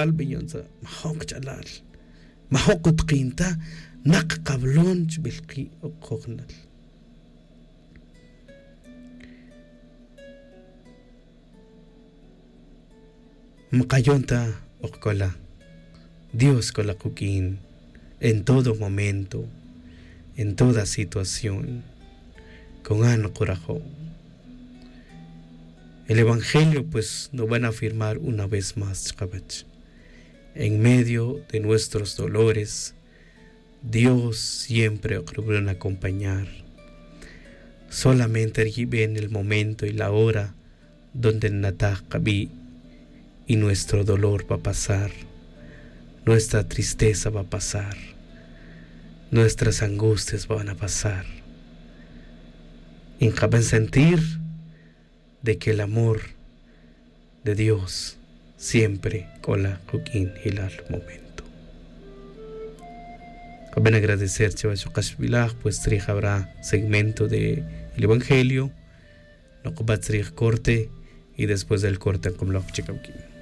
chalal biyonsa mahok chalal mahok utqinta naq qablonch bilqi uqoqnal maqayonta uqkola Dios colacuquín en todo momento, en toda situación, con ano corazón. El Evangelio pues nos van a afirmar una vez más, Chabach. En medio de nuestros dolores, Dios siempre va a acompañar. Solamente allí ven el momento y la hora donde el Natah Kabi y nuestro dolor va a pasar. Nuestra tristeza va a pasar. Nuestras angustias van a pasar. Y caben sentir de que el amor de Dios siempre cola cuquín hilal momento. Caben agradecer Chavachokashvilah, pues habrá segmento del Evangelio, no corte y después del corte como la Chicauquín.